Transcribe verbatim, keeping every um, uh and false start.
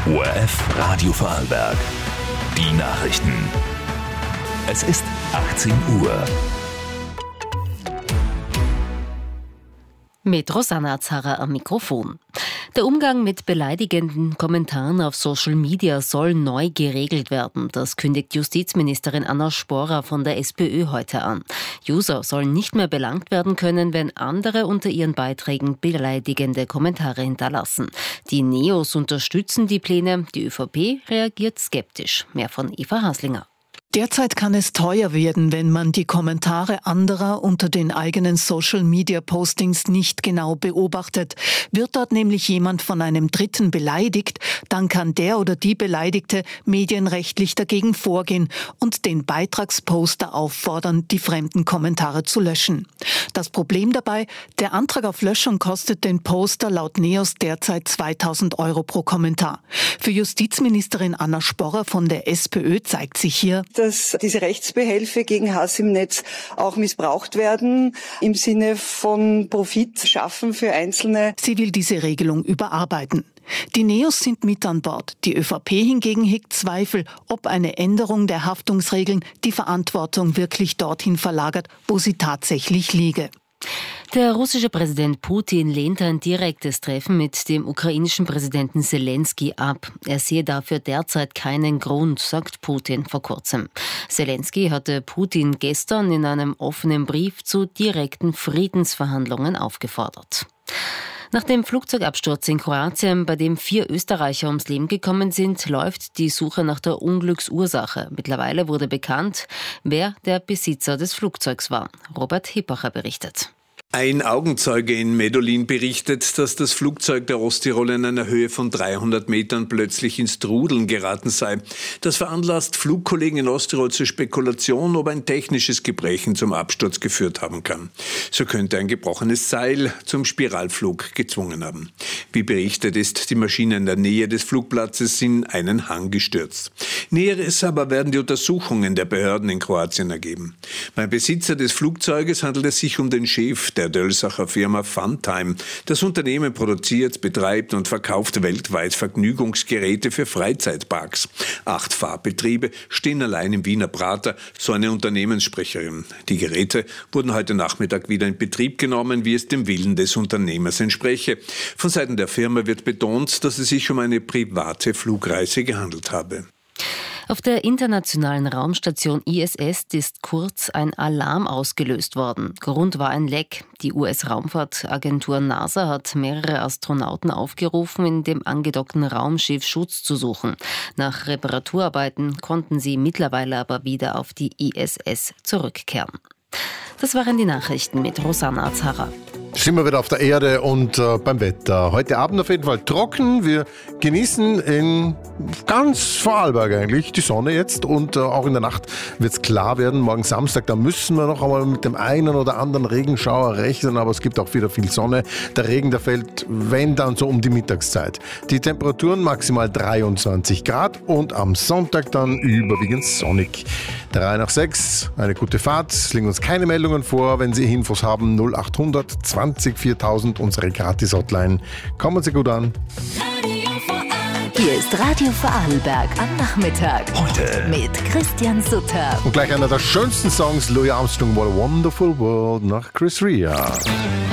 O R F Radio Vorarlberg. Die Nachrichten. Es ist achtzehn Uhr. Mit Rosanna Zarra am Mikrofon. Der Umgang mit beleidigenden Kommentaren auf Social Media soll neu geregelt werden. Das kündigt Justizministerin Anna Sporer von der SPÖ heute an. User sollen nicht mehr belangt werden können, wenn andere unter ihren Beiträgen beleidigende Kommentare hinterlassen. Die Neos unterstützen die Pläne, die ÖVP reagiert skeptisch. Mehr von Eva Haslinger. Derzeit kann es teuer werden, wenn man die Kommentare anderer unter den eigenen Social-Media-Postings nicht genau beobachtet. Wird dort nämlich jemand von einem Dritten beleidigt, dann kann der oder die Beleidigte medienrechtlich dagegen vorgehen und den Beitragsposter auffordern, die fremden Kommentare zu löschen. Das Problem dabei, der Antrag auf Löschung kostet den Poster laut Neos derzeit zweitausend Euro pro Kommentar. Für Justizministerin Anna Sporer von der SPÖ zeigt sich hier, dass diese Rechtsbehelfe gegen Hass im Netz auch missbraucht werden, im Sinne von Profit schaffen für Einzelne. Sie will diese Regelung überarbeiten. Die Neos sind mit an Bord. Die ÖVP hingegen hegt Zweifel, ob eine Änderung der Haftungsregeln die Verantwortung wirklich dorthin verlagert, wo sie tatsächlich liege. Der russische Präsident Putin lehnt ein direktes Treffen mit dem ukrainischen Präsidenten Selenskyj ab. Er sehe dafür derzeit keinen Grund, sagt Putin vor kurzem. Selenskyj hatte Putin gestern in einem offenen Brief zu direkten Friedensverhandlungen aufgefordert. Nach dem Flugzeugabsturz in Kroatien, bei dem vier Österreicher ums Leben gekommen sind, läuft die Suche nach der Unglücksursache. Mittlerweile wurde bekannt, wer der Besitzer des Flugzeugs war. Robert Hippacher berichtet. Ein Augenzeuge in Medulin berichtet, dass das Flugzeug der Osttirol in einer Höhe von dreihundert Metern plötzlich ins Trudeln geraten sei. Das veranlasst Flugkollegen in Osttirol zur Spekulation, ob ein technisches Gebrechen zum Absturz geführt haben kann. So könnte ein gebrochenes Seil zum Spiralflug gezwungen haben. Wie berichtet, ist die Maschine in der Nähe des Flugplatzes in einen Hang gestürzt. Näheres aber werden die Untersuchungen der Behörden in Kroatien ergeben. Beim Besitzer des Flugzeuges handelt es sich um den Chef der Dölsacher Firma Funtime. Das Unternehmen produziert, betreibt und verkauft weltweit Vergnügungsgeräte für Freizeitparks. Acht Fahrbetriebe stehen allein im Wiener Prater, so eine Unternehmenssprecherin. Die Geräte wurden heute Nachmittag wieder in Betrieb genommen, wie es dem Willen des Unternehmers entspreche. Von Seiten der Firma wird betont, dass es sich um eine private Flugreise gehandelt habe. Auf der internationalen Raumstation I S S ist kurz ein Alarm ausgelöst worden. Grund war ein Leck. Die U S-Raumfahrtagentur NASA hat mehrere Astronauten aufgerufen, in dem angedockten Raumschiff Schutz zu suchen. Nach Reparaturarbeiten konnten sie mittlerweile aber wieder auf die I S S zurückkehren. Das waren die Nachrichten mit Rosanna Zarra. Sind wir wieder auf der Erde und äh, beim Wetter. Heute Abend auf jeden Fall trocken. Wir genießen in ganz Vorarlberg eigentlich die Sonne jetzt und äh, auch in der Nacht wird es klar werden. Morgen Samstag, da müssen wir noch einmal mit dem einen oder anderen Regenschauer rechnen, aber es gibt auch wieder viel Sonne. Der Regen, der fällt, wenn dann so um die Mittagszeit. Die Temperaturen maximal dreiundzwanzig Grad und am Sonntag dann überwiegend sonnig. drei nach sechs, eine gute Fahrt. Es liegen uns keine Meldungen vor. Wenn Sie Infos haben, null achthundert zwanzig viertausend, unsere Gratis-Hotline. Kommen Sie gut an. Hier ist Radio Vorarlberg am Nachmittag. Heute mit Christian Sutter. Und gleich einer der schönsten Songs, Louis Armstrong, What a Wonderful World, nach Chris Rea.